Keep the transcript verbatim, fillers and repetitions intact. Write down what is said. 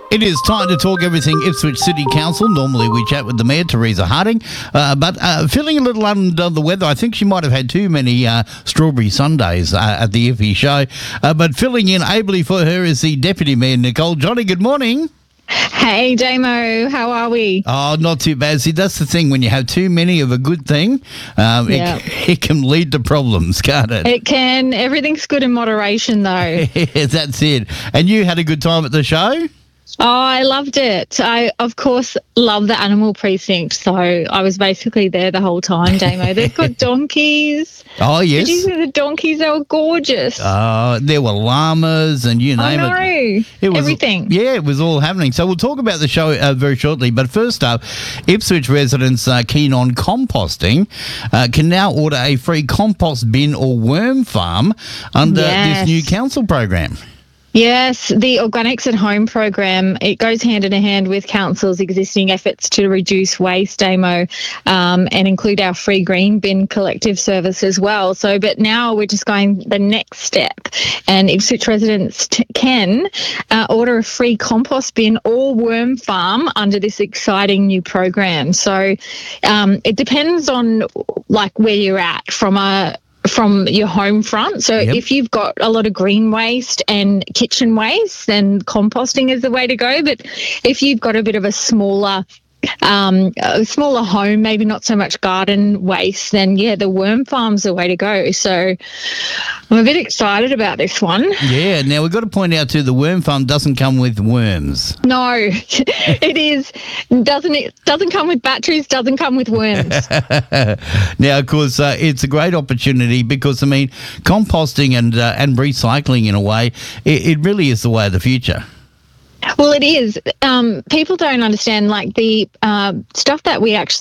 It is time to talk everything Ipswich City Council. Normally we chat with the Mayor, Teresa Harding, uh, but uh, feeling a little under the weather. I think she might have had too many uh, strawberry sundaes uh, at the Iffy show. Uh, but filling in ably for her is the Deputy Mayor, Nicole. Johnny, good morning. Hey, Damo, how are we? Oh, not too bad. See, that's the thing. When you have too many of a good thing, um, Yeah. it, it can lead to problems, can't it? It can. Everything's good in moderation, though. That's it. And you had a good time at the show? Oh, I loved it. I, of course, love the animal precinct, so I was basically there the whole time, Damo. They've got donkeys. Oh, yes. Did you see the donkeys? They were gorgeous. Uh, there were llamas and you I name know. it. It was Everything. Yeah, it was all happening. So we'll talk about the show uh, very shortly. But first up, Ipswich residents uh, keen on composting uh, can now order a free compost bin or worm farm under Yes. this new council program. Yes, the Organics at Home program, it goes hand in hand with council's existing efforts to reduce waste, Damo, um, and include our free green bin collective service as well. So, but now we're just going the next step, and Ipswich residents t- can uh, order a free compost bin or worm farm under this exciting new program. So um, it depends on like where you're at from a from your home front. So Yep. if you've got a lot of green waste and kitchen waste, then composting is the way to go. But if you've got a bit of a smaller um, a smaller home, maybe not so much garden waste, then yeah, the worm farm's the way to go. So I'm a bit excited about this one. Yeah, now we've got to point out too, the worm farm doesn't come with worms. No, it is doesn't it doesn't come with batteries, doesn't come with worms. Now, of course, uh, it's a great opportunity because, I mean, composting and uh, and recycling in a way, it, it really is the way of the future. Well, it is. Um, people don't understand, like, the uh, stuff that we actually